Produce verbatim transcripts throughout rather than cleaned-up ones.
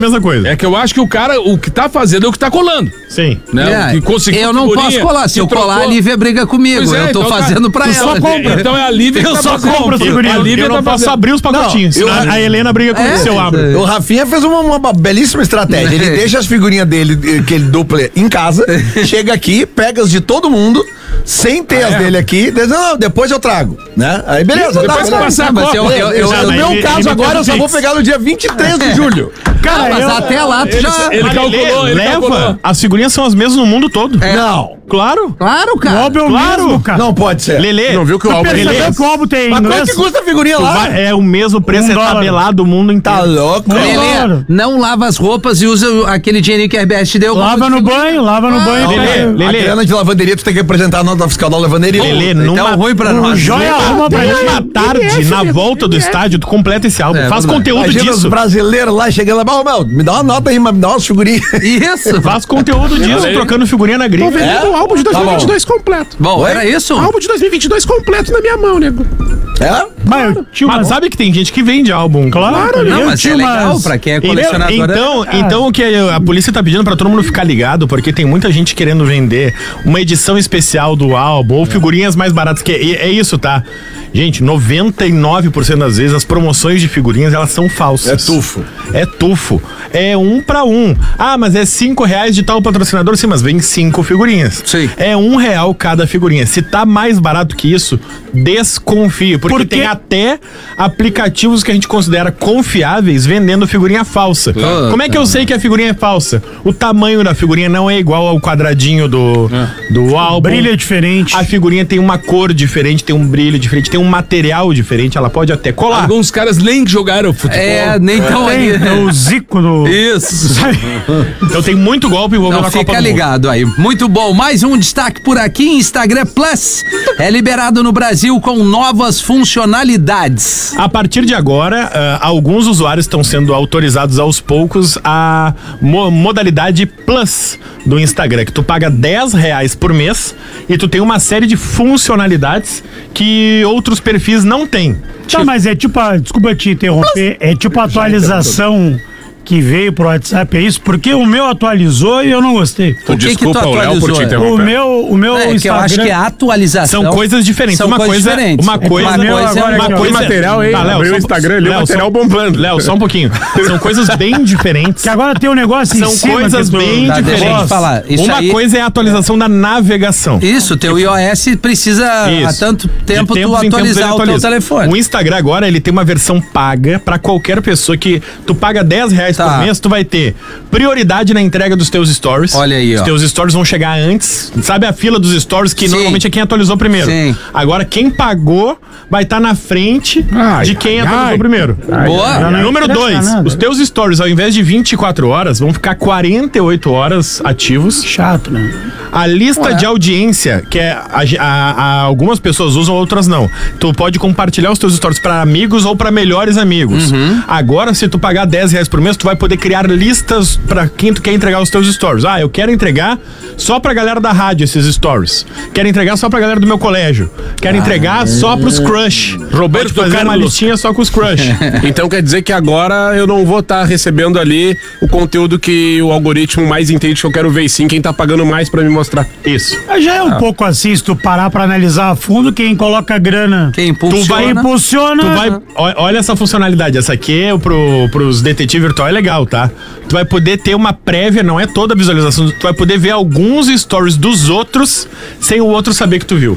mesma coisa. É que eu acho que o cara, o que tá fazendo é o que tá colando. Sim. Né? É, O que conseguiu eu não posso colar. Se eu colar, a Lívia briga comigo. Pois é, eu tô então tá- fazendo pra tu ela. só compra. Então é a Lívia que Eu tá só fazendo. compro as figurinhas. A Lívia Eu não tá posso fazendo. abrir os pacotinhos. Não, senão eu- a Helena briga comigo É, se eu abro. O Rafinha fez uma, uma belíssima estratégia. Ele deixa as figurinhas dele, eh, que ele dupla em casa, chega aqui, pega as de todo mundo, sem ter as dele aqui, diz, não, não, depois eu trago, né? Aí beleza, Depois tá, que passar a Mas Copa. eu- eu- eu- no mas meu ele- caso ele agora eu só fez vou Pix. pegar no dia vinte e três de julho. Cara, mas eu- até lá tu ele- já... ele Mas, calculou, Lelê, ele leva. calculou. As figurinhas são as mesmas no mundo todo. Não, Claro. Claro, cara. Óbvio Claro. mesmo, cara. não pode ser. Lelê. Não viu que o álbum Lelê, Percebeu que o álbum tem Mas quanto inglês? que custa a figurinha tu lá? vai- é o mesmo preço, Um é dólar. tabelado o mundo inteiro. Tá louco? Lelê, Lelê, Claro. não lava as roupas e usa aquele dinheirinho que a R B S te deu. Lava no banho, lava no banho. Não, Lelê, a Lelê. grana de lavanderia, tu tem que apresentar a nota fiscal da lavanderia. Lelê, Então numa, ruim pra O nós. Joia arruma pra gente. numa tarde, na volta do estádio, tu completa esse álbum. É, Faz verdade. conteúdo Imagina os disso. brasileiros lá chegando lá, ô, meu, me dá uma nota aí, mas me dá umas figurinhas. Isso. Faz conteúdo disso, aí. trocando figurinha na gringa. É? O álbum de dois mil e vinte e dois completo. Bom, Oi? era isso? O álbum de dois mil e vinte e dois completo na minha mão, nego. É? Mas, tio, Mas sabe que tem gente que vende álbum. claro, Não, eu mas é tinha legal umas- pra quem é Entendeu? colecionador. Então, então o que a polícia tá pedindo pra todo mundo ficar ligado, porque tem muita gente querendo vender uma edição especial do álbum ou figurinhas mais baratas, que é, é isso, tá? Gente, noventa e nove por cento das vezes as promoções de figurinhas, elas são falsas. É tufo. É tufo. É um pra um. Ah, mas é cinco reais de tal patrocinador, sim, mas vem cinco figurinhas. Sim. É um real cada figurinha. Se tá mais barato que isso, desconfie, porque Por quê? tem até aplicativos que a gente considera confiáveis vendendo figurinha falsa. Claro. Como é que eu sei que a figurinha é falsa? O tamanho da figurinha não é igual ao quadradinho do, do álbum. Brilho é diferente. A figurinha tem uma cor diferente, tem um brilho diferente, tem um material diferente, ela pode até colar. Alguns caras nem jogaram futebol. É, nem tão Tem ali. o Zico do... Isso. Então tem muito golpe envolvendo Não, a Copa fica do Mundo. ligado aí. Muito bom. Mais um destaque por aqui. Instagram Plus é liberado no Brasil com novas funcionalidades. A partir de agora, ah, alguns usuários estão sendo autorizados aos poucos a mo- modalidade Plus do Instagram, que tu paga dez reais por mês e tu tem uma série de funcionalidades que outros perfis não têm. Tá, mas é tipo, a- desculpa te interromper, é tipo a atualização que veio pro WhatsApp, é isso? Porque o meu atualizou e eu não gostei. Por que que tu Desculpa o Léo por te atualizou? O interromper. meu, o meu É, que eu Instagram... acho que é a atualização. São coisas diferentes. São uma coisas coisa, diferentes. uma É que coisa, uma meu coisa é agora uma aqui, ó. coisa. Tem material, hein? Tá, Léo, Abriu só o um- Instagram ali, o Léo, material só- bombando. Léo, só um pouquinho. São coisas bem diferentes. Que agora tem um negócio em São cima coisas que tu- bem Tá, deixa eu diferentes. te falar. Isso Uma aí- coisa é a atualização da navegação. Isso, teu iOS precisa Isso. há tanto De tempo tu tempos em tempos atualizar ele o teu atualiza. telefone. O Instagram agora, ele tem uma versão paga pra qualquer pessoa que tu paga dez reais Tá. por mês, tu vai ter prioridade na entrega dos teus stories. Olha aí, Os ó. teus stories vão chegar antes. Sabe a fila dos stories que Sim. normalmente é quem atualizou primeiro? Sim. Agora, quem pagou vai estar na frente Ai, de quem ai, atualizou ai. primeiro. Boa. Não, não Número interessa dois, nada. os teus stories, ao invés de vinte e quatro horas, vão ficar quarenta e oito horas ativos. Chato, né? A lista Ué. de audiência, que é a, a- a- algumas pessoas usam, outras não. Tu pode compartilhar os teus stories para amigos ou para melhores amigos. Uhum. Agora, se tu pagar dez reais por mês, tu vai poder criar listas para quem tu quer entregar os teus stories. Ah, eu quero entregar só pra galera da rádio esses stories. Quero entregar só pra galera do meu colégio. Quero entregar só pros crush. Roberto Pode fazer uma Carlos. listinha só com os crush. Então quer dizer que agora eu não vou estar recebendo ali o conteúdo que o algoritmo mais entende que eu quero ver, e sim quem tá pagando mais pra me mostrar. Isso. Mas já é um pouco assim, se tu parar pra analisar a fundo, quem coloca grana, Quem Tu impulsiona. vai- impulsiona... Tu vai, ó- olha essa funcionalidade, essa aqui é pro, pros detetive virtual é legal, tá? Tu vai poder ter uma prévia, não é toda a visualização, tu vai poder ver alguns stories dos outros sem o outro saber que tu viu.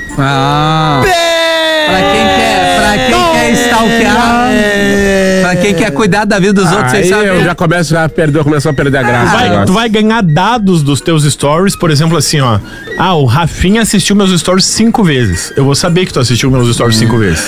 Ah. Pra quem quer, pra quem quer stalkear, pra quem quer cuidar da vida dos outros, Aí vocês sabem. eu já começo a perder, começar a perder a graça. Vai- do negócio. tu vai ganhar dados dos teus stories, por exemplo, assim, ó. Ah, o Rafinha assistiu meus stories cinco vezes. Eu vou saber que tu assistiu meus stories cinco vezes.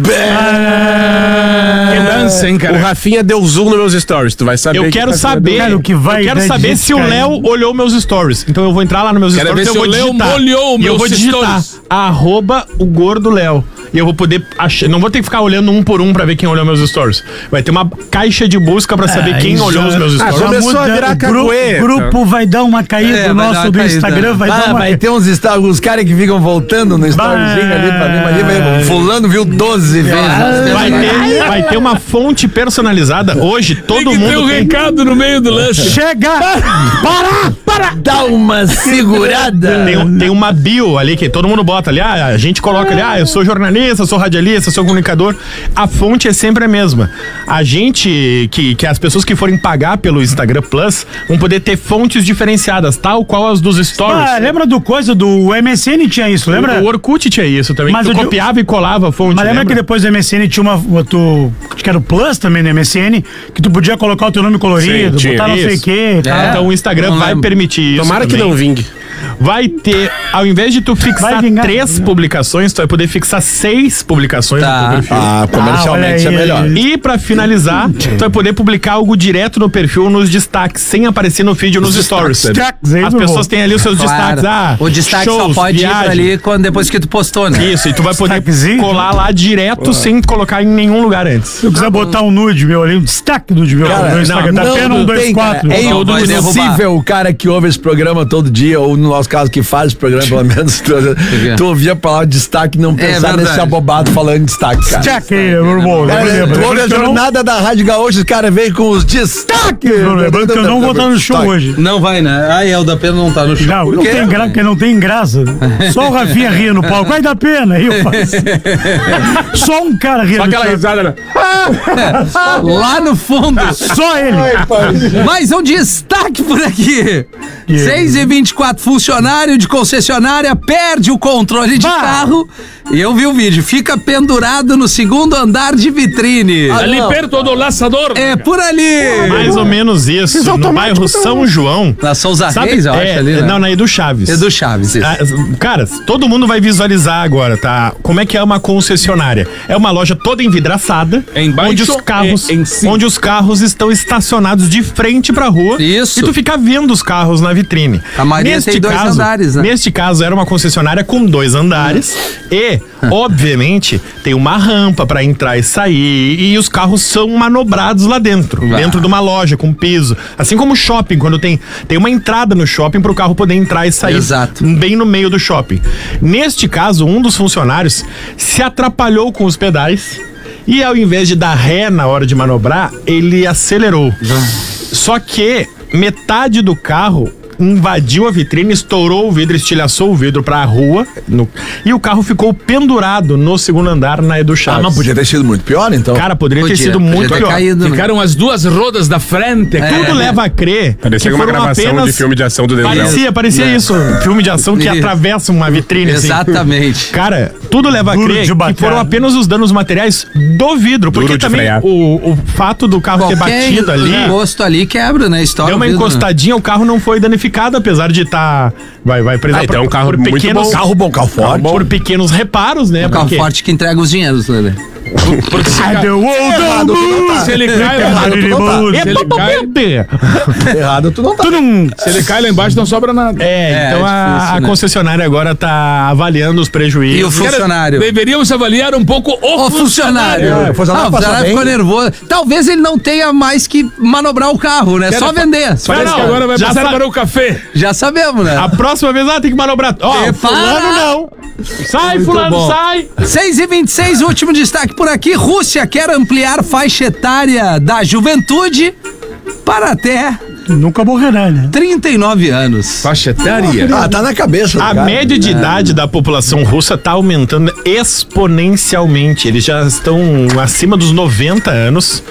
Que dança, hein, cara? O Rafinha deu zoom nos meus stories, tu vai saber. Eu que quero tá saber. Cara, o que vai eu quero dar saber gente se o caindo. Léo olhou meus stories. Então eu vou entrar lá nos meus Quero stories ver e eu se vou o Léo digitar. molhou E eu meus vou digitar stories. arroba o gordo Léo. e eu vou poder achar, não vou ter que ficar olhando um por um pra ver quem olhou meus stories. Vai ter uma caixa de busca pra saber É, quem isso olhou já- os meus Ah, stories. começou a muda- virar o gru- cagueta. grupo vai dar uma caída, É, o vai dar nosso uma do caída. Instagram vai Ah, dar uma vai caída. ter uns, esta- uns caras que ficam voltando no storyzinho ali pra mim, ali, vai- fulano viu doze vezes. Vai ter, vai ter uma fonte personalizada. Hoje, todo Tem mundo um tem. recado no meio do lanche. Chega! Para! Para! Dá uma segurada. Tem, tem uma bio ali que todo mundo bota ali, ah, a gente coloca ali, ah, eu sou jornalista, sou radialista, sou comunicador. A fonte é sempre a mesma. A gente, que, que as pessoas que forem pagar pelo Instagram Plus vão poder ter fontes diferenciadas, tal qual as dos stories. Ah, lembra do coisa do M S N tinha isso, lembra? O Orkut tinha isso também, Mas que tu eu digo- copiava e colava a fonte. Mas lembra que depois do M S N tinha uma. Tu, acho que era o Plus também no M S N, que tu podia colocar o teu nome colorido, Sim, tinha botar não sei o isso. quê. Tá? É. Então o Instagram Não vai lembro. permitir isso. Tomara que também. não vingue. Vai ter, ao invés de tu fixar Vai vingar, três vingar. publicações, tu vai poder fixar seis publicações Tá. no teu perfil. Ah, comercialmente Ah, olha é aí. melhor. E pra finalizar, tu vai poder publicar algo direto no perfil, nos destaques, sem aparecer no feed ou nos stories. destaques, aí, As meu pessoas irmão. têm ali os seus Claro. destaques. Ah, o destaque só shows, pode ir viagem. pra ali quando, depois que tu postou, né? Isso, e tu vai poder Destaquezinho. colar lá direto sem colocar em nenhum lugar antes. Se eu quiser botar um nude meu ali, um destaque nude meu Cara, no Instagram, não, tá não, pena um não dois tem, cara. quatro. É Não vai impossível o cara que ouve esse programa todo dia, ou no nosso caso que faz esse programa pelo menos, tu, tu ouvia a palavra destaque e não pensar verdade. nesse abobado falando destaque, cara. Destaque, meu irmão. Cara, lembra? tu ouve a Eu não- jornada da Rádio Gaúcha, os caras vêm com os destaques. eu Lembrando que eu não vou estar no show Destaque. hoje. Não vai, né? Ah, é, o da Pena não tá no show. Não, Por não quê? tem, gra... porque não tem graça. Só o Rafinha ria no palco. Vai dar pena. Aí eu faço. Só um cara ria Só no aquela palco. risada, né? Lá no fundo. Só ele. Mais um destaque por aqui. seis e vinte e quatro, funcionário de concessionária perde o controle de Bah! carro. E eu vi o vídeo. Fica pendurado no segundo andar de vitrine. Ali perto do laçador. É por ali. Mais ou menos isso. No bairro São João. Na Souza Sabe, Reis, eu é, acho ali, né? Não, na Edu Chaves. Edu Chaves, isso. Ah, cara, todo mundo vai visualizar agora, tá? Como é que é uma concessionária? É uma loja toda envidraçada, Embaixo onde os carros, e em cima. onde os carros estão estacionados de frente pra rua. Isso. E tu fica vendo os carros na vitrine. A maioria tem dois andares, né? Neste caso era uma concessionária com dois andares e, obviamente, tem uma rampa pra entrar e sair e os carros são manobrados lá dentro, Ah. dentro de uma loja com piso, assim como shopping, quando tem tem uma entrada no shopping pro carro poder entrar e sair. Exato. Bem no meio do shopping. Neste caso, um dos funcionários se atrapalhou com os pedais e ao invés de dar ré na hora de manobrar, ele acelerou. Só que metade do carro invadiu a vitrine, estourou o vidro, estilhaçou o vidro pra rua no- e o carro ficou pendurado no segundo andar na Edu Ah, Chaves. mas podia ter sido muito pior, então. Cara, poderia, Podia, ter sido podia muito ter pior. caído, né? Ficaram as duas rodas da frente. É. Tudo leva a crer Parecia que uma foram gravação apenas... de filme de ação do Denzel. Parecia, parecia É. isso. Filme de ação que Isso. atravessa uma vitrine. assim. Exatamente. Cara, tudo leva a Duro crer de que bater. foram apenas os danos materiais do vidro. Porque Duro de também frear. o, o fato do carro ter Qualquer batido ali. encosto ali quebra, né? Estoura Deu uma o vidro, né? encostadinha, o carro não foi danificado, apesar de estar. Vai, vai precisar Ah, então é um carro muito bom. Carro bom, carro forte. Por pequenos reparos, né? É um carro porque- forte que entrega os dinheiros, né? Porque se, I ca- the world of se ele cai, Errado, tu não tá. É se ele cai, Errado, tu não tá. Tu não... se ele cai lá embaixo, não sobra nada. É, É, então é a, difícil, a né? concessionária agora tá avaliando os prejuízos. E o funcionário? Deveríamos avaliar um pouco o, O funcionário. É, o funcionário Ah, o passa funcionário bem. ficou nervoso. Talvez ele não tenha mais que manobrar o carro, né? Só vender. Só Parece Não, que agora vai já passar sa- para o café. Já sabemos, né? A próxima vez, ah, tem que manobrar. Ó, É, fulano para. não. Sai, Muito fulano, bom. sai. seis e vinte e seis, último destaque por aqui. Rússia quer ampliar faixa etária da juventude para até Nunca morrerá, né? trinta e nove anos. Faixa etária. Ah, tá na cabeça. do A cara. média de idade da população russa está aumentando exponencialmente. Eles já estão acima dos noventa anos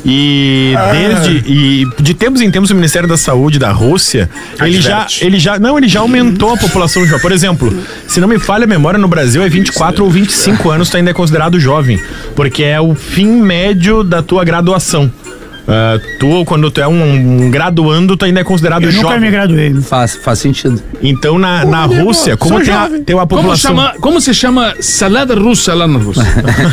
e desde e de tempos em tempos o Ministério da Saúde da Rússia, ele já, Adverte. ele já, não, ele já aumentou a população jovem. Por exemplo, se não me falha a memória, no Brasil é vinte e quatro ou vinte e cinco anos, tu ainda é considerado jovem, porque é o fim médio da tua graduação. Ah, tu, quando tu é um, um graduando, tu ainda é considerado Eu nunca jovem. me graduei. Faz, faz sentido. Então, na, na Rússia, como Sou tem, a, jovem. tem uma Como, população... chama, como se chama salada russa lá na Rússia?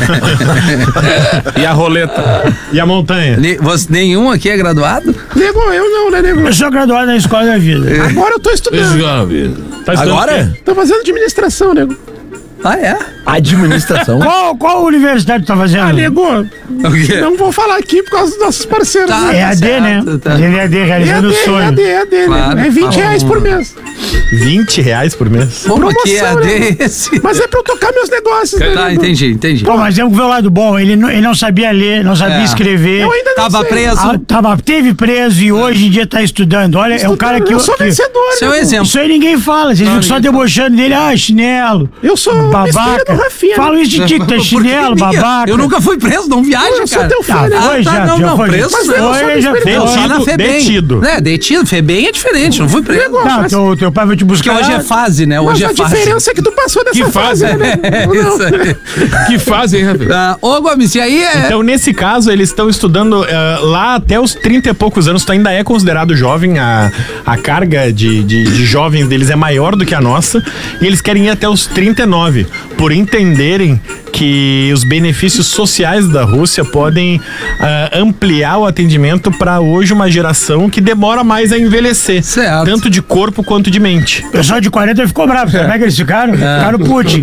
E a roleta. E a montanha? Ne- você- nenhum aqui é graduado? Nego, eu não, né, nego? Eu sou graduado na escola da vida. Agora eu tô estudando. Tá estudando o Agora? quê? Tô fazendo administração, nego. Ah, é? Administração. Qual, qual universidade tu tá fazendo? Ah, nego, O quê? não vou falar aqui por causa dos nossos parceiros. Tá. né? É A D, né? certo, tá. Ele é A D, realizando o E A D, sonho. E A D, E A D, Claro. né? É vinte Ah, reais por mês. vinte reais por mês. Pô, mas que E A Promoção, D né? é esse? Mas é pra eu tocar meus negócios, né? Tá, nego? entendi, entendi. Pô, mas é um ver o lado bom. Ele não, ele não sabia ler, não sabia É. escrever. Eu ainda não Tava sei. preso. Ah, tava, teve preso e hoje em dia tá estudando. Olha, é um cara que... Eu sou que- vencedor, Seu nego. exemplo. Isso aí ninguém fala. Vocês ficam só debochando dele. Ah, chinelo. Eu sou babaca. mistério do Rafinha. Fala isso de ti, que tá Por que chinelo, ninguém- babaca. Eu nunca fui preso, não viaja, Eu sou cara. teu filho. Ah, Ah, foi, tá, já, não, já não, foi. preso Mas não. eu não sou Foi, já foi. experiente. Lá na Detido, FEBEM. detido. É, detido, FEBEM é diferente, não fui preso. Não, teu, teu pai vai te Porque buscar. hoje é fase, né? Hoje Mas é a fase. diferença é que tu passou dessa Que fase, fase? né? É, Não, isso aí. Que fazem, hein, Rafael? Ah, ô, Gomes, e aí é... Então, nesse caso, eles estão estudando eh, lá até os trinta e poucos anos. Tu ainda é considerado jovem, a, a carga de, de, de jovens deles é maior do que a nossa. E eles querem ir até os trinta e nove, por entenderem que os benefícios sociais da Rússia podem ah, ampliar o atendimento para hoje uma geração que demora mais a envelhecer. Certo. Tanto de corpo quanto de mente. O pessoal de quarenta ficou bravo. Sabe como é que eles ficaram? Ficaram Putin.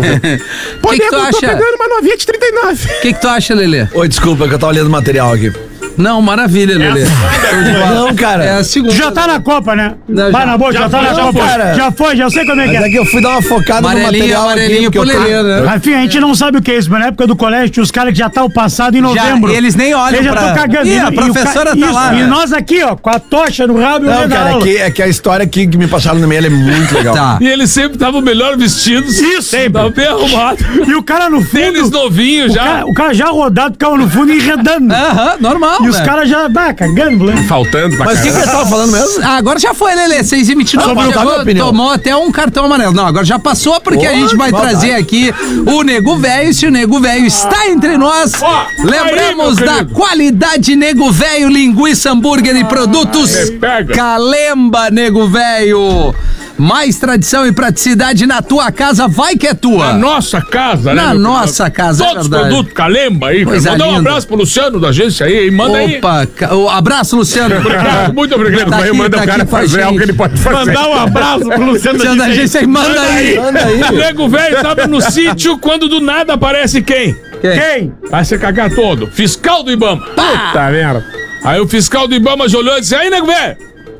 O Pô, que, que tu nego, eu tô acha? pegando uma novinha de trinta e nove. O que, que tu acha, Lelê? Oi, desculpa, que eu tava lendo o material aqui. Não, maravilha, Lelê. Não, cara. É a segunda. Tu já tá na Copa, né? Não, Vai já- na boa, já, já tá foi, na já Copa. foi. Cara. Já foi, já sei como é que Mas é. é que eu fui dar uma focada no Amarelinho, material amarelinho aqui. pro porque eu tô- Lelê, né? Rafinha, a gente não sabe o que é isso, mas na época do colégio tinha os caras que já tá o passado em Já, novembro. eles nem olham Eles já pra- estão cagando. Ih, E- a e o professora ca- tá isso, lá, E né? nós aqui, ó, com a tocha no rabo e o Não, olho na cara, é aula. que, é que a história aqui que me passaram no meio ela é muito legal. Tá. E eles sempre estavam melhor vestidos. Isso. Estavam bem arrumados. E o cara no fundo... Tênis novinhos o já. Cara, o cara já rodado, ficava no fundo enredando. Aham, normal, E os né? caras já, bah, cagando, moleque. Faltando pra Mas o que, que caramba. eles estavam falando mesmo? Ah, agora já foi, Lelê, seis e vinte e nove. Ah, perguntar minha opinião. Tomou até um cartão amarelo. Não, agora já passou porque a Ô, gente vai que maldade. trazer aqui o Nego Velho. Se o Nego Velho está entre nós, Ó, lembramos aí, meu da querido. qualidade Nego Velho, linguiça, hambúrguer e produtos me pega. Calemba, Nego Velho. Mais tradição e praticidade na tua casa, vai que é tua. Na nossa casa, né? Na meu nossa querido? casa, é Todos os verdade. produtos Calemba aí. Coisa Mandar um linda. abraço pro Luciano da agência aí. E manda aí. Opa, ca- o abraço, Luciano. Obrigado, muito obrigado. Tá Aí aqui, manda tá o cara aqui com a fazer algo que gente. ele pode fazer. Mandar um abraço pro Luciano Luciano da agência aí, manda aí. Manda aí. O nego velho tava no sítio quando do nada aparece quem? Quem? Vai se cagar todo. Fiscal do Ibama. Puta merda. Aí o fiscal do Ibama já olhou e disse: aí, nego velho,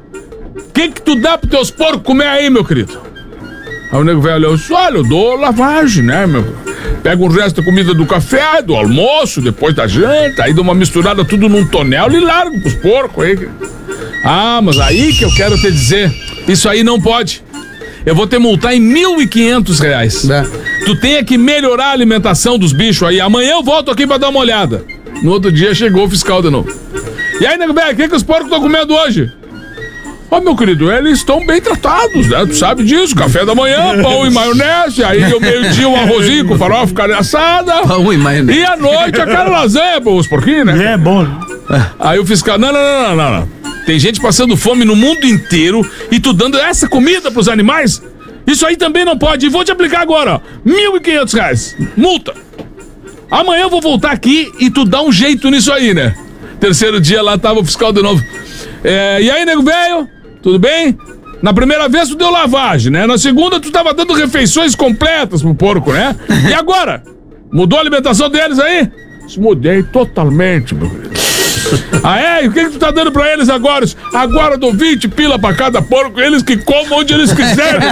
o que que tu dá pros teus porcos comer aí, meu querido? Aí o nego velho olhou e disse: olha, eu dou lavagem, né, meu? Pega o resto da comida do café, do almoço, depois da janta, aí dou uma misturada tudo num tonel e largo pros porcos aí. Ah, mas aí que eu quero te dizer, isso aí não pode. Eu vou te multar em mil e quinhentos reais. É. Tu tem que melhorar a alimentação dos bichos aí. Amanhã eu volto aqui pra dar uma olhada. No outro dia chegou o fiscal de novo. E aí, nego velho, o que, que os porcos estão comendo hoje? Ó, meu querido, eles estão bem tratados, né? Tu sabe disso, café da manhã, pão e maionese, aí ao meio-dia um arrozinho com farofa, carne assada. Pão e maionese. E à noite aquela lasanha pros porquinhos, né? É bom. Aí o fiscal, não, não, não, não, não, não. Tem gente passando fome no mundo inteiro e tu dando essa comida pros animais? Isso aí também não pode. E vou te aplicar agora, ó. mil e quinhentos reais. Multa. Amanhã eu vou voltar aqui e tu dá um jeito nisso aí, né? Terceiro dia lá tava o fiscal de novo. É, e aí, nego velho? Tudo bem? Na primeira vez tu deu lavagem, né? Na segunda tu tava dando refeições completas pro porco, né? E agora? Mudou a alimentação deles aí? Mudei totalmente, meu querido. Ah, é? E o que, que tu tá dando pra eles agora? Agora eu dou vinte pila pra cada porco, eles que comam onde eles quiserem.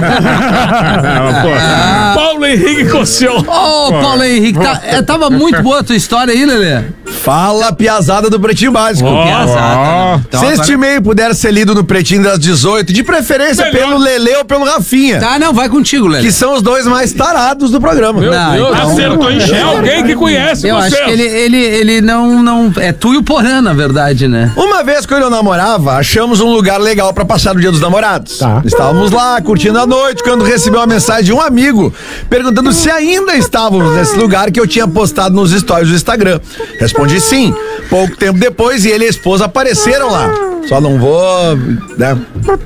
Pô, Paulo Henrique Cossião. Ô, Paulo Henrique, tá- é, tava muito boa a tua história aí, Lelê. Fala, piazada do Pretinho Básico. Piazada, né? Então, Se agora- este e-mail puder ser lido no Pretinho das dezoito, de preferência Melhor. pelo Lelê ou pelo Rafinha, Tá, não, vai contigo, Lelê. que são os dois mais tarados do programa. Meu Não, Deus, então- acertou em cheio. Alguém que conhece Eu vocês. acho que ele, ele, ele não, não... É tu e o Porã, na verdade, né? Uma vez que eu namorava, achamos um lugar legal pra passar o dia dos namorados. Tá. Estávamos lá, curtindo a noite, quando recebi uma mensagem de um amigo perguntando se ainda estávamos nesse lugar que eu tinha postado nos stories do Instagram. Respondi sim. Pouco tempo depois, e ele e a esposa apareceram lá. Só não vou, né?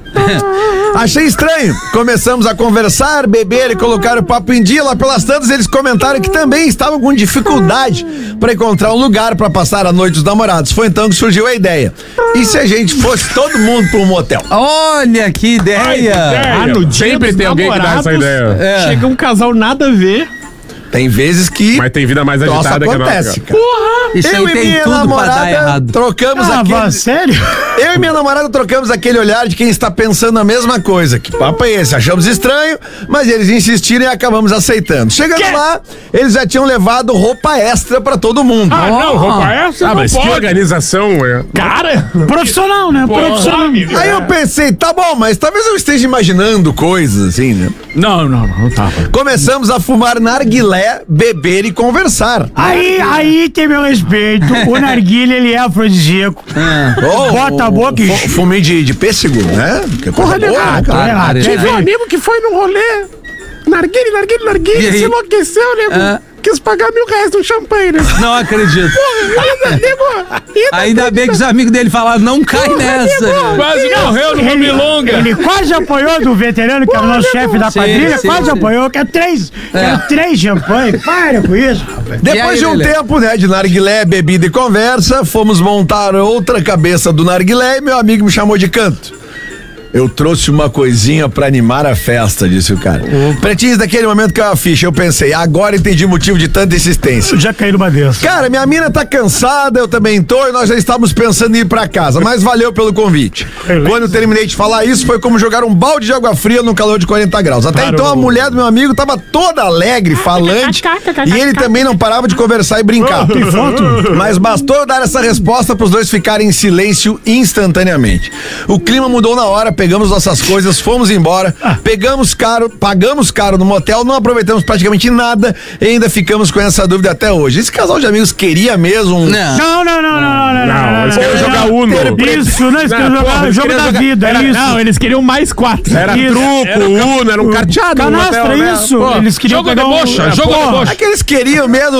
Achei estranho. Começamos a conversar, beber e colocar o papo em dia. Lá pelas tantas, eles comentaram que também estavam com dificuldade para encontrar um lugar para passar a noite dos namorados. Foi então que surgiu a ideia. E se a gente fosse todo mundo para um motel? Olha que ideia! Ah, no dia Sempre dos tem alguém que dá essa namorados, ideia. É. Chega um casal nada a ver. Tem vezes que Mas tem vida mais troço agitada que a acontece, nossa. cara. Isso Eu aí e tem minha tudo pra dar namorada errado. trocamos Ah, aquele... vá, sério? Eu e minha namorada trocamos aquele olhar de quem está pensando a mesma coisa. Que papo é esse? Achamos estranho, mas eles insistiram e acabamos aceitando. Chegando lá, eles já tinham levado roupa extra pra todo mundo. Ah, não, roupa essa Ah, não mas que pode. organização, é. Cara! Profissional, né? Profissional. Aí eu pensei, tá bom, mas talvez eu esteja imaginando coisas assim, né? Não, não, não, não tava. Começamos a fumar narguilé, beber e conversar. Aí, aí tem meu respeito. O narguilha, ele é afrodisíaco. Oh, Bota a boca e... fu- Fumei de, de pêssego, né? Que coisa boa, né, cara? É, Cara, Tive um é, amigo que foi num rolê. Narguile, narguile, E narguile. aí? Se enlouqueceu, nego. Ah. Quis pagar mil reais no champanhe, né? Não acredito. Ainda, nego. Ainda, Ainda bem que os amigos dele falaram, não cai nessa. Quase morreu numa ele, milonga. ele quase apoiou do veterano, que era o nosso chefe da Sim, quadrilha, sim, quase sim. apoiou. Quero três, É. quero três champanhe. Para com isso, rapaz. E Depois aí, de um Lelê? tempo, né, de narguilé, bebida e conversa, fomos montar outra cabeça do narguilé e meu amigo me chamou de canto. Eu trouxe uma coisinha pra animar a festa, disse o cara. Pretinhos, daquele momento que eu a ficha, eu pensei, agora entendi o motivo de tanta insistência. Eu já caí numa dessas. Cara, minha mina tá cansada, eu também tô, e nós já estávamos pensando em ir pra casa, mas valeu pelo convite. Quando eu terminei de falar isso, foi como jogar um balde de água fria no calor de quarenta graus. Até Parou. então, a mulher do meu amigo tava toda alegre, falante, e ele também não parava de conversar e brincar. Tem foto? Mas bastou eu dar essa resposta pros dois ficarem em silêncio instantaneamente. O clima mudou na hora, pegamos nossas coisas, fomos embora, pegamos caro, pagamos caro no motel, não aproveitamos praticamente nada e ainda ficamos com essa dúvida até hoje. Esse casal de amigos queria mesmo um... Não. Não, não, não, não, não, não. Não, eles queriam jogar Uno. Isso, não, eles queriam Não, jogar porra, o eles jogo queriam da jogar- vida, era- isso. Não, eles queriam mais quatro. Era Isso. truco, Uno, era um carteado. no Canastra, motel, né? isso. Pô, Eles queriam jogo de pegar um- bocha, é, jogo de porra. bocha. É que eles queriam mesmo.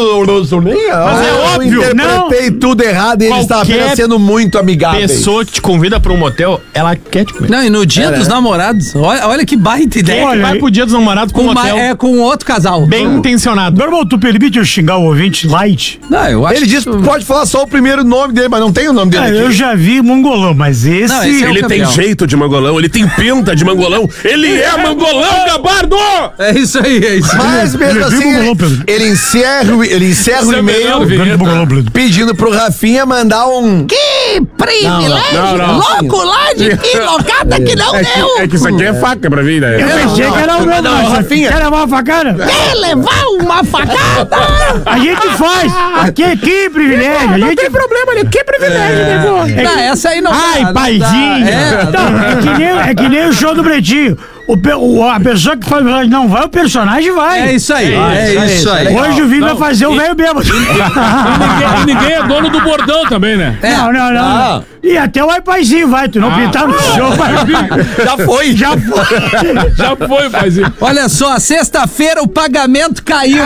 Mas é óbvio, Eu interpretei tudo errado e eles estavam Qualquer apenas sendo muito amigáveis. Pessoa que te convida pra um motel, ela quer te comer. Não, e no dia É, dos né? namorados, olha, olha que baita ideia. Olha, Vai pro dia dos namorados com Com um uma- motel é com outro casal. bem intencionado. Normal, tu permite eu xingar o ouvinte light? Não, eu acho Ele disse que pode falar só o primeiro nome dele, mas não tem o nome dele Ah, aqui. eu já vi mongolão, mas esse... Não, esse é o Ele tem Gabriel. jeito de mangolão, ele tem pinta de mangolão. Ele é mangolão, Gabardo! É isso aí, é isso aí. Mas mesmo Ele viu assim, mongolão, ele, Pedro. ele encerra, o- ele encerra o Esse é melhor, e-mail Vinheta. Grande mongolão, Pedro. pedindo pro Rafinha mandar um... Que privilégio! Não, não. Louco lá de que locada que não É que, deu! é que isso aqui é faca pra mim, Eu né? pensei que era o meu, não, mas Rafinha. quer levar uma facada? Quer levar uma facada? A gente faz. Aqui, que privilégio. A Não gente... tem problema, nego. Que privilégio, nego. Não, essa aí não Ai, dá, não paizinho. dá. É, Não, é, que nem, é que nem o show do Pretinho. O, pe- o- a pessoa que faz o personagem não vai, o personagem vai. é isso aí, é isso aí. Hoje o Vini vai Não, fazer o e- velho bêbado. E ninguém, e ninguém é dono do bordão também, né? É. Não, não, não. E até o ai paizinho vai. Tu não pintar no show, vai. Já foi, já foi. Já foi, paizinho. Olha só, sexta-feira o pagamento caiu.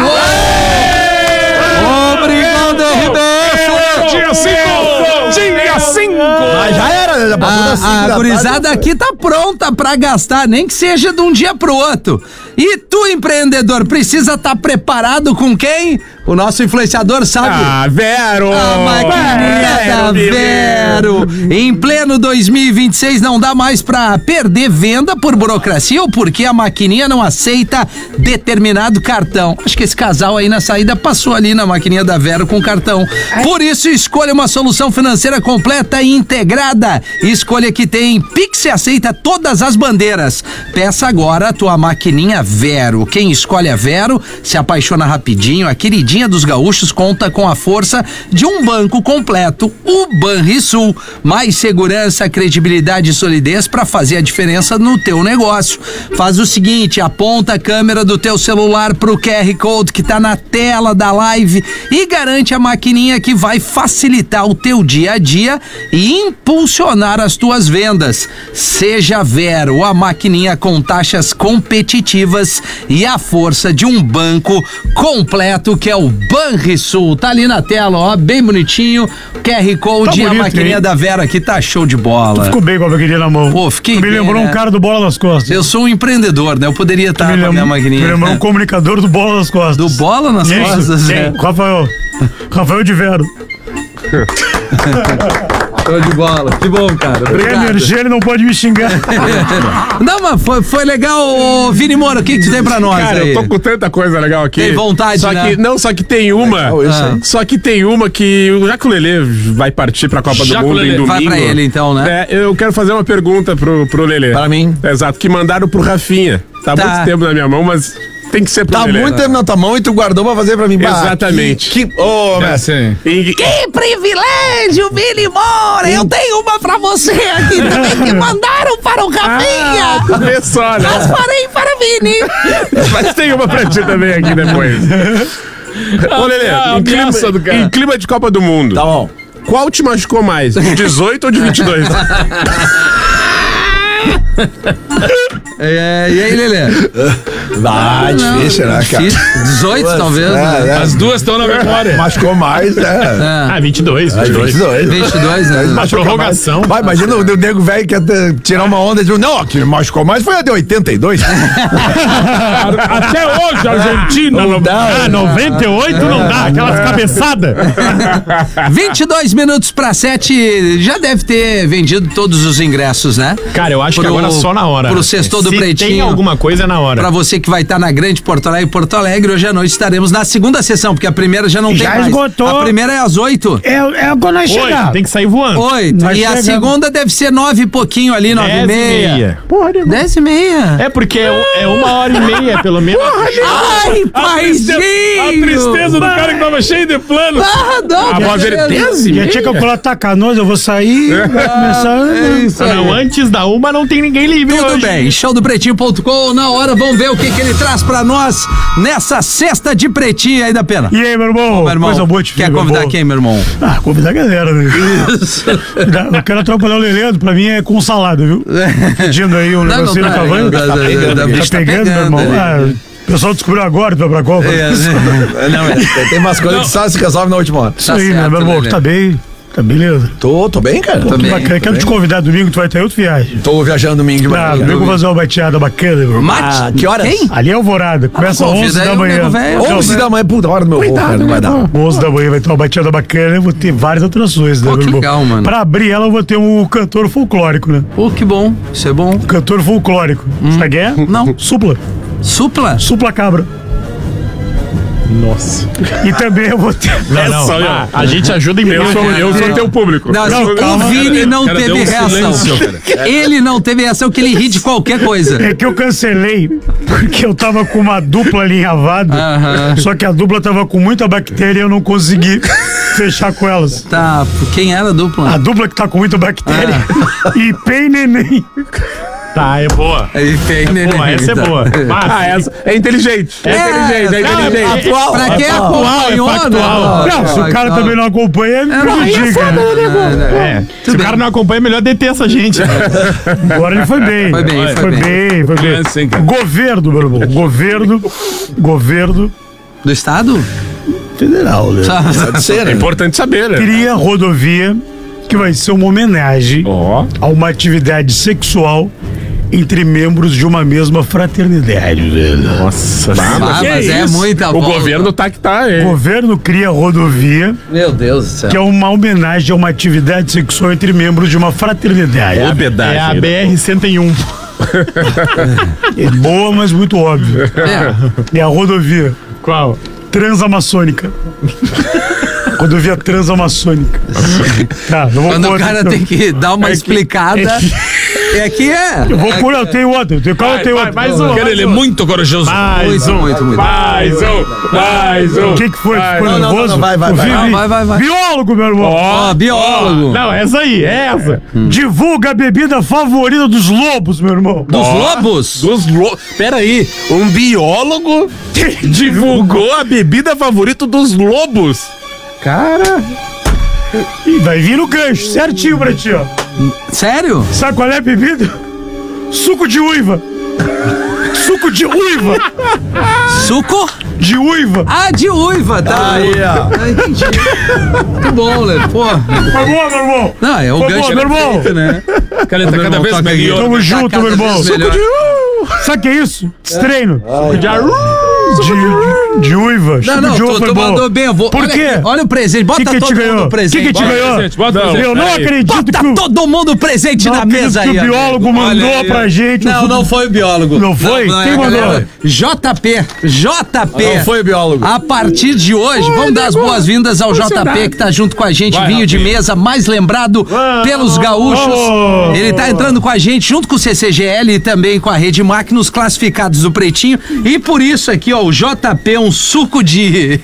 Obrigado, R B S! Dia cinco! Dia cinco! Mas já era, né? Já passou das cinco A, a da gurizada tarde. aqui tá pronta pra gastar, nem que seja de um dia pro outro. E tu, empreendedor, precisa estar preparado com quem? O nosso influenciador sabe. Ah, Vero! A maquininha da Vero. Em pleno dois mil e vinte e seis não dá mais pra perder venda por burocracia ou porque a maquininha não aceita determinado cartão. Acho que esse casal aí na saída passou ali na maquininha da Vero com cartão. Por isso, escolha uma solução financeira completa e integrada. Escolha que tem Pix e aceita todas as bandeiras. Peça agora a tua maquininha Vero. Quem escolhe a Vero se apaixona rapidinho. A queridinha dos gaúchos conta com a força de um banco completo, o Banrisul. Mais segurança, credibilidade e solidez para fazer a diferença no teu negócio. Faz o seguinte, aponta a câmera do teu celular pro Q R Code que tá na tela da live e garante a maquininha que vai facilitar o teu dia a dia e impulsionar as tuas vendas. Seja Vero, a maquininha com taxas competitivas e a força de um banco completo que é o o Banrisul. Tá ali na tela, ó, bem bonitinho. Q R Code, Tá a bonito, maquininha hein? da Vera aqui tá show de bola. Ficou bem com a maquininha na mão. Pô, fiquei Me bem, lembrou né? um cara do Bola nas Costas. Eu sou um empreendedor, né? Eu poderia estar me com a minha lembro, maquininha. me lembrou um comunicador do Bola nas Costas. Do Bola nas Quem? Costas, Quem? né? Rafael. Rafael de Vero. Show de bola. Que bom, cara. Quer Obrigado. energia, ele não pode me xingar. Não, mas foi, foi legal, ô, Vini Moura. O que, que tu tem pra nós Cara, aí? eu tô com tanta coisa legal aqui. Tem vontade, só né? que Não, só que tem uma. Legal isso, Ah. hein? Só que tem uma que, já que o Lelê vai partir pra Copa Já do que o Mundo em Lelê domingo. vai pra ele, então, né? É, eu quero fazer uma pergunta pro, pro Lelê. Para mim. Exato, que mandaram pro Rafinha. Tá há Tá. muito tempo na minha mão, mas tem que ser pro Tá Lelê. muito tempo na tua mão e tu guardou pra fazer pra mim. Bah, Exatamente. Que. que- Ô, É, mestre. sim. E- Que privilégio, Vini Moura! Eu tenho uma pra você aqui também que mandaram para o Ah, tu vê só, né? farei para Vini. Mas tem uma pra ti também aqui depois. Ô, Lelê, a em, clima, ameaça do cara. em clima de Copa do Mundo, Tá bom. qual te machucou mais? De dezoito ou de vinte e dois? É, e aí, Lelê? Ah, difícil, né, cara? Difícil. dezoito, talvez. né? É, é. As duas estão na memória. Machucou mais, né? Ah, vinte e dois, Aí, vinte e dois. vinte e dois. vinte e dois, né? Uma prorrogação. Vai, imagina o, o nego velho que quer ter- tirar uma onda e dizer, não, que machucou mais foi a de oitenta e dois. Até hoje, a Argentina não Ah, noventa e oito não dá, aquelas cabeçadas. vinte e dois minutos pra sete. Já deve ter vendido todos os ingressos, né? Cara, eu acho que Pro- agora só na hora. pro sextou do Se Pretinho. tem alguma coisa, é na hora. Pra você que vai estar na Grande Porto Alegre, Porto Alegre, hoje à noite estaremos na segunda sessão, porque a primeira já não tem Já mais. esgotou. A primeira é às oito. É, é quando nós Oi, chegar. tem que sair voando. Oito. Nós E a chegamos. segunda deve ser nove e pouquinho ali, nove Dez e meia. Porra, nego. Dez e meia. É porque é, é uma hora e meia, pelo menos. Ai, A tristeza, paizinho! a tristeza do cara que tava cheio de plano. Ah, não, A voz dele, beleza. dez e Já meia? tinha calculado, tá canoso, eu vou sair, vai começar. É isso aí. Não, antes da uma não tem ninguém livre Tudo hoje. bem, show do pretinho ponto com, na hora, vamos ver o que, que ele traz pra nós nessa sexta de pretinho aí da pena. E aí, meu irmão? Meu irmão, Coisa boa te ver, quer meu convidar irmão. quem, meu irmão? Ah, convidar a galera, né? Eu quero atrapalhar o Lelê, pra mim é com salada, viu? Pedindo aí um Não, negocinho não no tá, cavanho. tá, tá, tá, tá, Tá bicho tá pegando, meu irmão. pegando, Ah, o pessoal descobriu agora que vai pra Copa. É, né? Não, é, tem- tem umas coisas que só se resolve na última hora. Isso Tá aí, né, certo, meu irmão? Lelê. Tá bem? Tá beleza? Tô, tô bem, cara. Tô Que bem, bacana. Quero te convidar domingo, tu vai ter outra viagem. Tô viajando domingo de manhã. Ah, domingo eu vou fazer uma bateada bacana, meu irmão. Mate? Ah, que horas? Quem? Ali é Alvorada, começa às convida onze aí da o manhã. nego velho. Não, onze né? da manhã, puta hora do meu voo, cara. Não vai dar. onze da manhã vai ter uma batida bacana, eu vou ter várias atrações, né, Pô, meu que irmão? legal, mano. Pra abrir ela, eu vou ter um cantor folclórico, né? Pô, que bom, isso é bom. Cantor folclórico. Sabe quem é? Não. Supla. Supla? Supla Cabra. Nossa. E também eu vou ter. Não, não. Essa, ah, a gente ajuda em Eu sou, eu sou teu público. Não, assim, o calma, Vini não cara, teve deu um reação. silêncio, Ele não teve reação, que ele ri de qualquer coisa. É que eu cancelei porque eu tava com uma dupla alinhavada. Aham. Só que a dupla tava com muita bactéria e eu não consegui fechar com elas. Tá, quem era a dupla? A dupla que tá com muita bactéria. Ah. E Pei Neném. Tá, é boa. Aí, fez, né, Boa, né, essa é tá. boa. Mas, Ah, essa é inteligente. É, inteligente, é não, inteligente. atual, pra quem acompanhou, é factual. não. Não, se o cara Não. também não acompanha, me É, não, aí é prejudica. foda, né? né, nego? é, se o cara não acompanha, é melhor deter essa gente. Agora ele foi bem. Foi bem, foi foi bem. bem. Foi bem. É, sim, cara. Governo, meu irmão. Governo. Governo Do estado? federal, né? Tá. Pode ser, É né? importante saber, né? Cria rodovia que vai ser uma homenagem Ó. a uma atividade sexual entre membros de uma mesma fraternidade, velho. Nossa. Ah, que mas é isso? muita O volta. governo tá que tá, O hein? governo cria rodovia Meu Deus do céu. que é uma homenagem a uma atividade sexual entre membros de uma fraternidade. Ó, pedagem. É a B R cento e um. É boa, mas muito óbvio. É. É a rodovia Qual? transamaçônica. Rodovia transamaçônica. Tá, eu vou Quando pôr o cara outra- tem que dar uma explicada. É que é. Eu vou É pôr, que- eu tenho outra. Eu tenho, qual eu tenho outra? mais um. Cara, ele é muito corajoso. Mais Muito, um. muito, muito. Mais um, mais um. O que que foi? Vai. Ficou Não, não, nervoso? não, vai, vai, Eu vai. vi- Não, vai, vai, vai. Biólogo, meu irmão. Ó, biólogo. Não, essa aí, é essa. Divulga a bebida favorita dos lobos, meu irmão. Dos lobos? Dos lo... Pera aí, um biólogo divulgou a bebida favorita dos lobos. Cara, Ih, vai vir no gancho, certinho pra ti, ó. Sério? Sabe qual é a bebida? Suco de uiva. suco de uiva. Suco? De uiva. Ah, de uiva, tá? Aí, ó. Ah, entendi. Muito bom, Lê. Pô. Foi bom, meu irmão. Não, é o Foi gancho bom, meu irmão. perfeito, né? Cara, tá cada vez melhor. Tamo junto, cada meu irmão. vez melhor. Sabe o que é isso? Treino. De, de uiva. Não, Suco não, de uva tu, foi tu bom. mandou bem. Eu vou, Por olha quê? aqui, olha o presente. Bota Que que todo te mundo ganhou? o presente. Que que te Bota- ganhou? Presente, bota Não, presente. eu não Aí. acredito Bota que o, todo mundo o presente não na acredito mesa que aí. o biólogo amigo. mandou Olha aí. pra gente. Não, não foi o biólogo. Não foi? Quem é, mandou? galera. J P. J P. Não foi biólogo. A partir de hoje, vamos dar as boas-vindas ao J P, que tá junto com a gente, Vai, vinho de Rafinha. mesa mais lembrado pelos gaúchos. vamos. Ele tá entrando com a gente, junto com o C C G L e também com a Rede Mac, nos classificados do Pretinho. E por isso aqui, ó, o J P, um suco de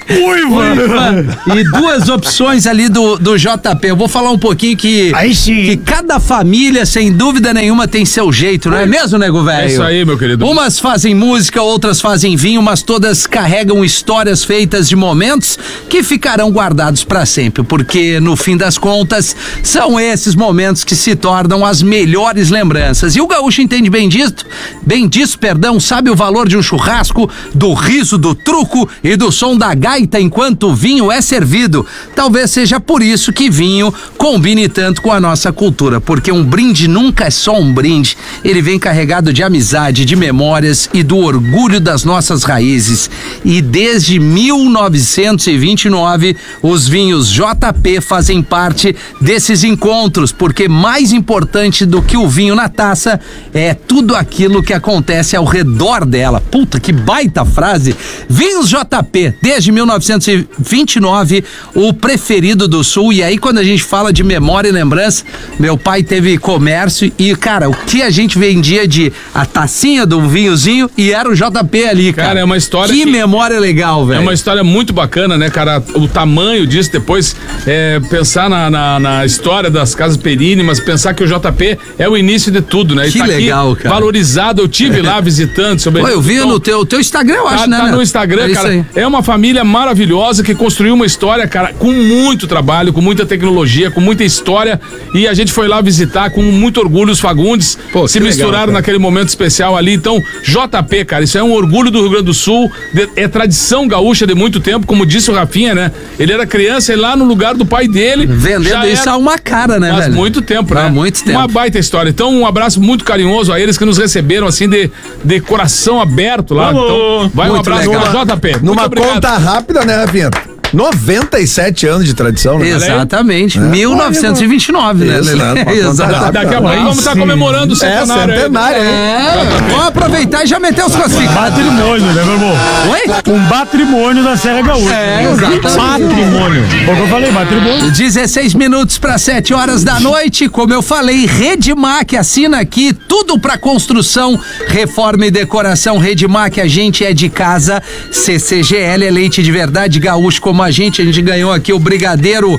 Uiva. e duas opções ali do, do J P. Eu vou falar um pouquinho que, Aí sim. que cada família, sem dúvida nenhuma, tem seu jeito, não é mesmo, nego velho? É isso aí, meu querido. Umas fazem música, outras fazem vinho, mas todas carregam histórias feitas de momentos que ficarão guardados pra sempre, porque no fim das contas são esses momentos que se tornam as melhores lembranças. E o gaúcho entende bem disso, bem disso, perdão, sabe o valor de um churrasco, do riso, do truco e do som da gaita enquanto o vinho é servido. Talvez seja por isso que vinho combine tanto com a nossa cultura, porque um brinde nunca é só um brinde, ele vem carregado de amizade, de memórias e do orgulho das nossas raízes. E desde mil novecentos e vinte e nove, os vinhos J P fazem parte desses encontros, porque mais importante do que o vinho na taça é tudo aquilo que acontece ao redor dela. Puta, que baita frase! Vinhos J P, desde mil novecentos e vinte e nove, o preferido do Sul. E aí, quando a gente fala de memória e lembrança, meu pai teve comércio e, cara, o que a gente vendia de a tacinha do vinhozinho e era o J P ali, cara. Cara, é uma história Que que- memória legal, velho. É uma história muito bacana, né, cara? O tamanho disso, depois é, pensar na, na, na história das casas Perini, mas pensar que o J P é o início de tudo, né? Ele Que tá aqui legal, cara. valorizado, eu tive lá visitando. Sobre Pô, eu vi então, no teu, teu Instagram, eu acho, Tá, né? tá Neto? no Instagram, É isso cara. aí. É uma família maravilhosa que construiu uma história, cara, com muito trabalho, com muita tecnologia, com muita história. E a gente foi lá visitar com muito orgulho os Fagundes. Pô, se que misturaram legal, cara. naquele momento especial ali. Então, J P, cara, isso é um orgulho do Rio Grande do Sul. de- é tradição gaúcha de muito tempo, como disse o Rafinha, né? Ele era criança e lá no lugar do pai dele. Vendendo já isso era- a uma cara, né, Faz velho? muito tempo, Há né? muito tempo. Uma baita história. Então, um abraço muito carinhoso a eles que nos receberam, assim, de, de coração aberto lá. Vamos. Então, vai um Muito abraço legal. para J P. Muito Numa obrigado. conta rápida, né, Rafinha? noventa e sete anos de tradição, né? Exatamente. mil novecentos e vinte e nove, né, Isso, Lelê? né? Uma conta Exatamente. rápida. Daqui a pouco Aí vamos estar sim. comemorando o É, centenário. aí. centenário, hein? É, vamos aproveitar e já meter os classificados. Patrimônio, né, meu irmão? Oi? Um patrimônio da Serra Gaúcha. É, exatamente. Patrimônio. Foi o que eu falei, patrimônio. dezesseis minutos para sete horas da noite. Como eu falei, Redmac assina aqui tudo para construção, reforma e decoração. Redmac, a gente é de casa. C C G L é leite de verdade, gaúcho como a gente. A gente ganhou aqui o brigadeiro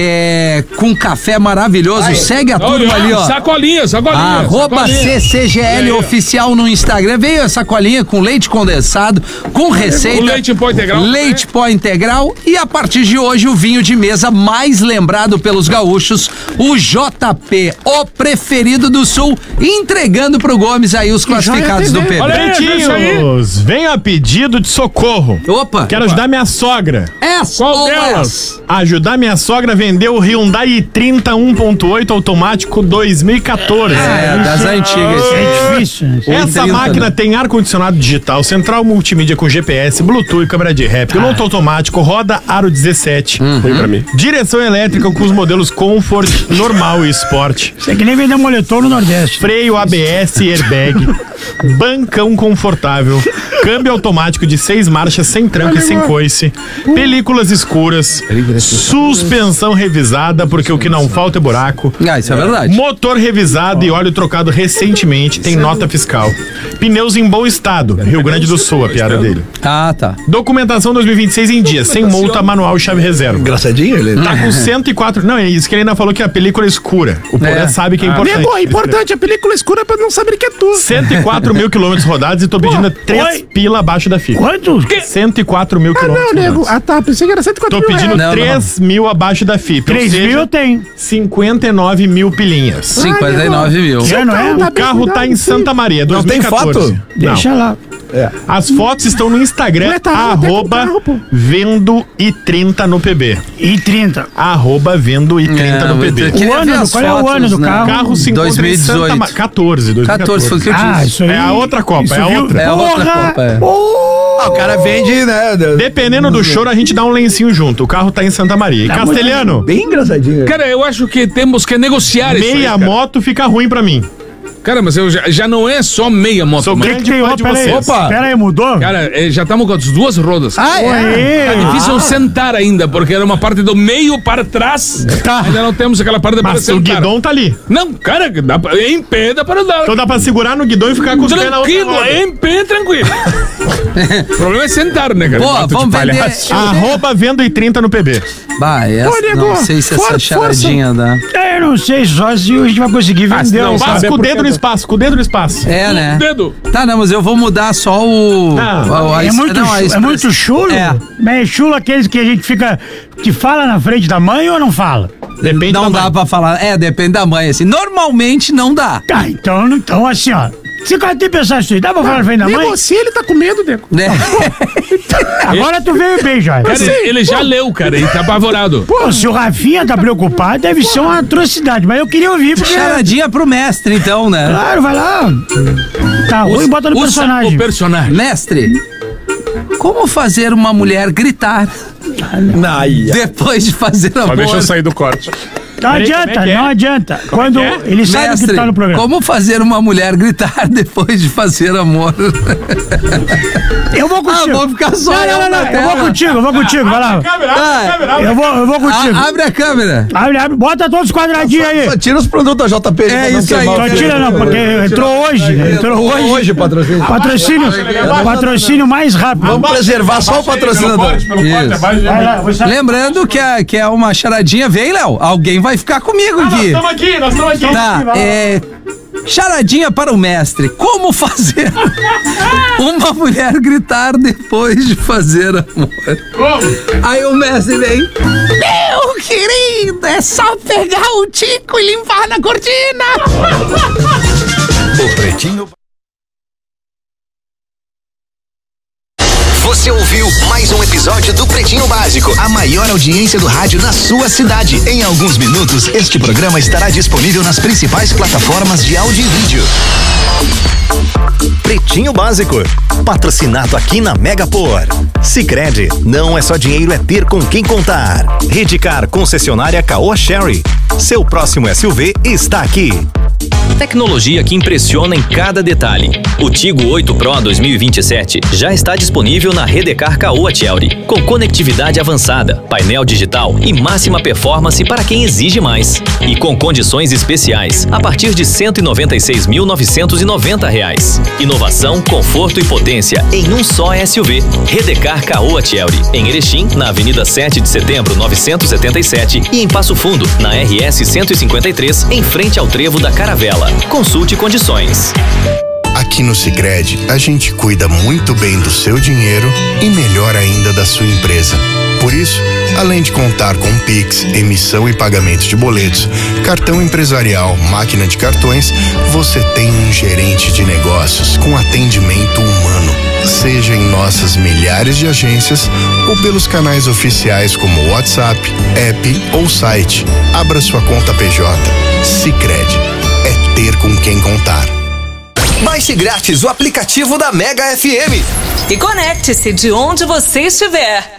é, com café maravilhoso. Segue a turma ali, ó. Sacolinha, sacolinha. Arroba sacolinha. C C G L E aí, ó. oficial no Instagram. Veio a sacolinha com leite condensado, com receita. O leite em pó integral. Leite pó integral. E a partir de hoje, o vinho de mesa mais lembrado pelos gaúchos, o J P, o preferido do Sul, entregando pro Gomes aí os classificados do Pedro. Olha aí, Pretinhos, venho a pedido de socorro. Opa! Quero ajudar minha sogra. Essa Qual ou delas? essa? Ajudar minha sogra a vender o Hyundai i trinta um ponto oito automático dois mil e quatorze. É, das antigas. É difícil. né? Essa trinta, máquina né? tem ar-condicionado digital, central multimídia com G P S, Bluetooth, câmera de ré, piloto automático, roda aro dezessete. Foi pra mim. Direção elétrica com os modelos Comfort, normal e Sport. Isso é que nem vender moletom no Nordeste. Freio A B S e airbag. Bancão confortável. Câmbio automático de seis marchas sem tranco e sem coice. Películas escuras. Suspensão revisada, porque o que não falta é buraco. Ah, isso é verdade. Motor revisado e óleo trocado recentemente, tem nota fiscal. Pneus em bom estado, Rio Grande do Sul, a piada dele. Ah, tá. Documentação dois mil e vinte e seis em dia, sem multa, manual e chave reserva. Engraçadinho ele. Tá com cento e quatro. Não, é isso que ele ainda falou que a película é escura. O Porã É. sabe que é importante. Nego, é importante a película escura pra não saber que é tu. cento e quatro mil quilômetros rodados e tô pedindo três oi. pila abaixo da fita. Quanto? cento e quatro mil Ah, quilômetros não, nego. rodados. Ah, tá. Pensei que era cento e quatro Tô mil pedindo reais. Não, três mil abaixo da fita. três ou seja, mil eu tenho. cinquenta e nove mil pilinhas. cinquenta e nove mil. Já não é? Tá O carro tá em Santa Maria, Não tem dois mil e quatorze. foto? Não. Deixa lá. É. As fotos estão no Instagram, Ué, tá, arroba tá com carro, pô. vendo e trinta no P B. E trinta. Arroba vendo e trinta no P B. eu queria O ano ver do- as qual é o fotos, ano do né? carro? O carro se encontra dois mil e em Santa dezoito. Ma- catorze, dois mil e catorze, foi o que eu disse. Ah, isso aí. É a outra Copa, Isso é a viu? outra. É a outra Porra! Copa, é. Ah, o cara vende, né? Dependendo do choro, a gente dá um lencinho junto. O carro tá em Santa Maria. E Castelhano, Bem engraçadinho. Cara, eu acho que temos que negociar isso aí, meia cara. moto fica ruim pra mim. Cara, mas eu já, já não é só meia moto, Sou O mano. que, que grande tem? fã Ó, de pera aí. vocês. Opa! Pera aí, mudou? Cara, é, já estamos com as duas rodas. Ah, é? Ué, Tá difícil sentar ainda, porque era uma parte do meio para trás. Tá. Ainda não temos aquela parte para Mas o sentar. guidão tá ali. Não, cara, dá pra, em pé dá para andar. Então dá pra segurar no guidão e ficar com os pés na outra Tranquilo, roda. em pé, tranquilo. O problema é sentar, né, cara? Pô, Pato de vamos vender. palhaço. Arroba vendo e trinta no P B. Bah, essa, Ô, nego, não sei se essa for- charadinha dá. É, eu não sei só se a gente vai conseguir Ah, se vender. não, essa- vai. Passa é com o porque dedo no eu- espaço, com o dedo no espaço. É, né? Dedo. Tá, não, mas eu vou mudar só o. Não, a- a- É muito, não, a chu- é express- muito chulo? É. Mas é chulo aqueles que a gente fica. Que fala na frente da mãe ou não fala? Depende Não da dá mãe. pra falar. É, depende da mãe, assim. Normalmente não dá. Tá, então, então assim, ó. Se o cara tem pensado isso aí, dá pra falar na frente da mãe? Negocia, ele tá com medo, nego. Né? Agora tu veio bem, Jorge. Cara, ele, ele já leu, cara, ele tá apavorado. Pô, se o Rafinha tá preocupado, deve ser uma atrocidade. Mas eu queria ouvir, porque. Charadinha pro mestre, então, né? Claro, vai lá. Tá ruim, bota no Usa personagem. o personagem. Mestre, como fazer uma mulher gritar Aí. depois de fazer amor? Só deixa eu sair do corte. Não Peraí, adianta, como é que é? não adianta. Quando é? ele sabe que Mestre, tá no programa. como fazer uma mulher gritar depois de fazer amor? Eu vou Ah, contigo. vou ficar só Não, eu não, não, na não. Eu tela. vou contigo, eu vou contigo, vai lá. Ah, Eu vou, eu vou contigo. a- abre a câmera. Abre, abre, bota todos os quadradinhos aí. Só tira os produtos da J P. É pra não isso aí. queimar o Só tira não, porque entrou hoje, né? Entrou hoje. Hoje, patrocínio. Patrocínio, patrocínio mais rápido. Vamos preservar só o patrocinador. Isso. Vai lá, vou sair. Lembrando que é, que é uma charadinha. Vem, Léo. Alguém vai ficar comigo aqui. Estamos aqui, nós estamos aqui. Tá, é. Charadinha para o mestre. Como fazer uma mulher gritar depois de fazer amor? Aí o mestre vem. Meu querido, é só pegar o tico e limpar na cortina. O Pretinho. Você ouviu mais um episódio do Pretinho Básico, a maior audiência do rádio na sua cidade. Em alguns minutos, este programa estará disponível nas principais plataformas de áudio e vídeo. Pretinho Básico, patrocinado aqui na Megapor. Sicredi, não é só dinheiro, é ter com quem contar. Redcar, concessionária Caoa Sherry. Seu próximo S U V está aqui. Tecnologia que impressiona em cada detalhe. O Tigo oito Pro dois mil e vinte e sete já está disponível na Redcar Caoa Chery, com conectividade avançada, painel digital e máxima performance para quem exige mais. E com condições especiais, a partir de cento e noventa e seis mil novecentos e noventa reais. Inovação, conforto e potência em um só S U V. Redcar Caoa Chery, em Erechim, na Avenida sete de Setembro novecentos e setenta e sete e em Passo Fundo, na R S cento e cinquenta e três, em frente ao Trevo da Caravela. Consulte condições. Aqui no Sicredi, a gente cuida muito bem do seu dinheiro e melhor ainda da sua empresa. Por isso, além de contar com Pix, emissão e pagamento de boletos, cartão empresarial, máquina de cartões, você tem um gerente de negócios com atendimento humano. Seja em nossas milhares de agências ou pelos canais oficiais como WhatsApp, app ou site. Abra sua conta P J. Sicredi. É ter com quem contar. Baixe grátis o aplicativo da Mega F M. E conecte-se de onde você estiver.